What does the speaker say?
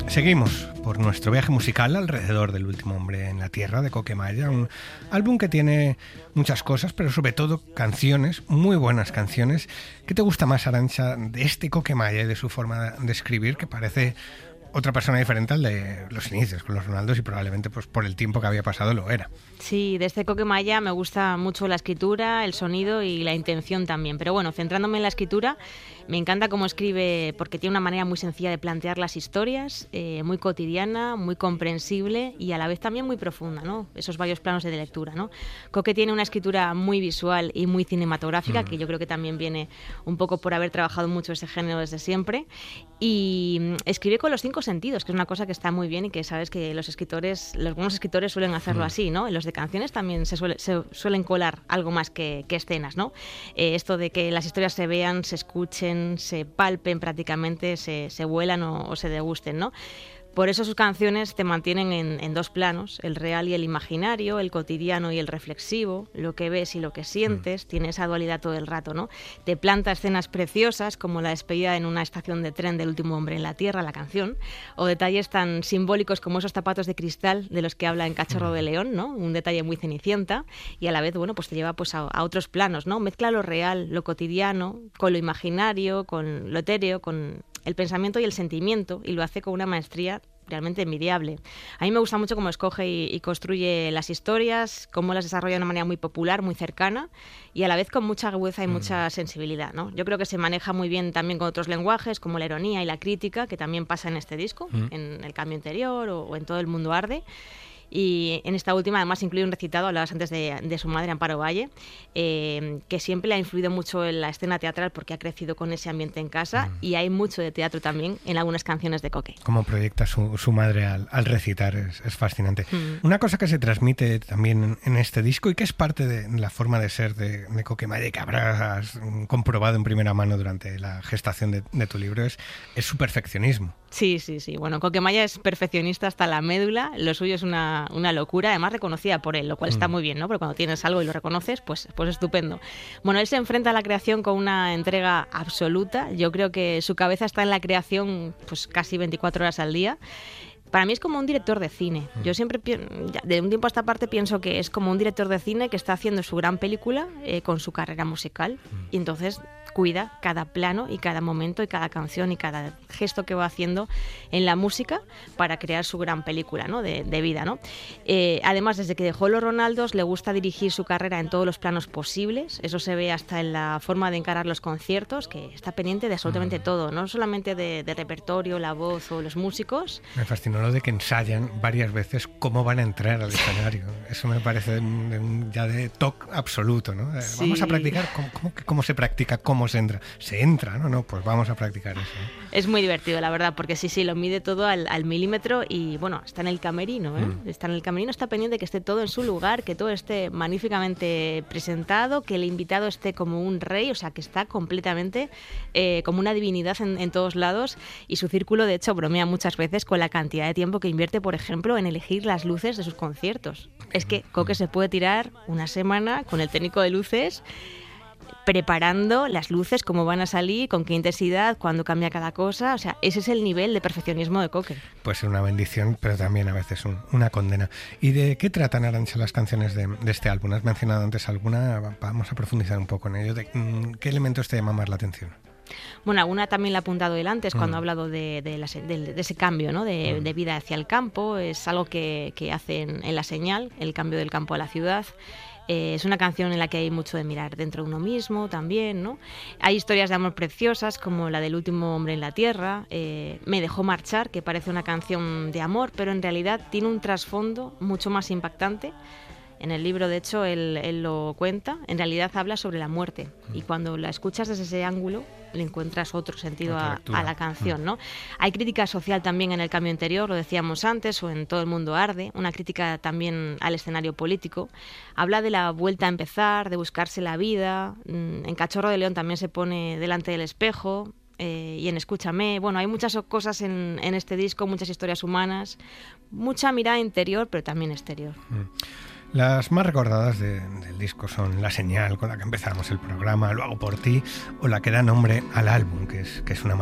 Seguimos por nuestro viaje musical alrededor del último hombre en la Tierra de Coquemaya, un álbum que tiene muchas cosas, pero sobre todo canciones, muy buenas canciones. ¿Qué te gusta más, Arantxa, de este Coquemaya y de su forma de escribir, que parece otra persona diferente al de los inicios con los Ronaldos y probablemente pues por el tiempo que había pasado lo era? Sí, de este Coquemaya me gusta mucho la escritura, el sonido y la intención también. Pero bueno, centrándome en la escritura, me encanta cómo escribe porque tiene una manera muy sencilla de plantear las historias, muy cotidiana, muy comprensible y a la vez también muy profunda, ¿no? Esos varios planos de lectura, ¿no? Coque tiene una escritura muy visual y muy cinematográfica, que yo creo que también viene un poco por haber trabajado mucho ese género desde siempre. Y escribe con los 5 sentidos, que es una cosa que está muy bien y que sabes que los buenos escritores suelen hacerlo así, ¿no? En los de canciones también se suelen colar algo más que escenas, ¿no? Esto de que las historias se vean, se escuchen, se palpen prácticamente, se vuelan o se degusten, ¿no? Por eso sus canciones te mantienen en 2 planos, el real y el imaginario, el cotidiano y el reflexivo, lo que ves y lo que sientes, tiene esa dualidad todo el rato, ¿no? Te planta escenas preciosas como la despedida en una estación de tren del último hombre en la Tierra, la canción, o detalles tan simbólicos como esos zapatos de cristal de los que habla en Cachorro de León, ¿no? Un detalle muy Cenicienta y a la vez, bueno, pues te lleva pues a otros planos, ¿no? Mezcla lo real, lo cotidiano, con lo imaginario, con lo etéreo, con el pensamiento y el sentimiento, y lo hace con una maestría realmente envidiable. A mí me gusta mucho cómo escoge y construye las historias, cómo las desarrolla de una manera muy popular, muy cercana y a la vez con mucha agudeza y mucha sensibilidad, ¿no? Yo creo que se maneja muy bien también con otros lenguajes como la ironía y la crítica, que también pasa en este disco, en El cambio interior o en Todo el mundo arde. Y en esta última además incluye un recitado, hablabas antes de su madre Amparo Valle, que siempre le ha influido mucho en la escena teatral porque ha crecido con ese ambiente en casa y hay mucho de teatro también en algunas canciones de Coque. Cómo proyecta su madre al recitar es fascinante. Una cosa que se transmite también en este disco y que es parte de la forma de ser de Coquemaya y que habrás comprobado en primera mano durante la gestación de tu libro es su perfeccionismo. Sí. Bueno, Coquemaya es perfeccionista hasta la médula, lo suyo es una locura, además reconocida por él, lo cual está muy bien, ¿no? Porque cuando tienes algo y lo reconoces, pues estupendo. Bueno, él se enfrenta a la creación con una entrega absoluta. Yo creo que su cabeza está en la creación pues casi 24 horas al día. Para mí es como un director de cine. Yo siempre, de un tiempo a esta parte, pienso que es como un director de cine que está haciendo su gran película con su carrera musical y entonces cuida cada plano y cada momento y cada canción y cada gesto que va haciendo en la música para crear su gran película, ¿no? de vida, ¿no? Además, desde que dejó los Ronaldos, le gusta dirigir su carrera en todos los planos posibles. Eso se ve hasta en la forma de encarar los conciertos, que está pendiente de absolutamente todo, no solamente de repertorio, la voz o los músicos. Me fascinó lo de que ensayan varias veces cómo van a entrar al escenario. Eso me parece ya de toque absoluto, ¿no? Sí. Vamos a practicar cómo se practica, cómo se entra. Se entra, ¿no? Pues vamos a practicar eso, ¿no? Es muy divertido, la verdad, porque sí, lo mide todo al milímetro y, bueno, está en el camerino, ¿eh? Está en el camerino, está pendiente de que esté todo en su lugar, que todo esté magníficamente presentado, que el invitado esté como un rey, o sea, que está completamente como una divinidad en todos lados y su círculo, de hecho, bromea muchas veces con la cantidad de tiempo que invierte, por ejemplo, en elegir las luces de sus conciertos. Es que Coque se puede tirar una semana con el técnico de luces preparando las luces, cómo van a salir, con qué intensidad, cuándo cambia cada cosa. O sea, ese es el nivel de perfeccionismo de Coque. Puede ser una bendición, pero también a veces una condena. ¿Y de qué tratan, Arantxa, las canciones de este álbum? ¿Has mencionado antes alguna? Vamos a profundizar un poco en ello. ¿Qué elementos te llaman más la atención? Bueno, alguna también la he apuntado él antes cuando ha hablado de ese cambio, ¿no? de vida hacia el campo. Es algo que hace en La Señal, el cambio del campo a la ciudad. Es una canción en la que hay mucho de mirar dentro de uno mismo también, ¿no? Hay historias de amor preciosas como la del último hombre en la Tierra, Me dejó marchar, que parece una canción de amor, pero en realidad tiene un trasfondo mucho más impactante. En el libro, de hecho, él lo cuenta. En realidad habla sobre la muerte y cuando la escuchas desde ese ángulo le encuentras otro sentido a la canción, ¿no? Hay crítica social también en El cambio interior, lo decíamos antes, o en Todo el mundo arde, una crítica también al escenario político. Habla de la vuelta a empezar, de buscarse la vida. En Cachorro de León también se pone delante del espejo. Y en Escúchame, bueno, hay muchas cosas en este disco, muchas historias humanas, mucha mirada interior, pero también exterior. Las más recordadas del disco son La Señal, con la que empezamos el programa, Lo hago por ti, o la que da nombre al álbum, que es una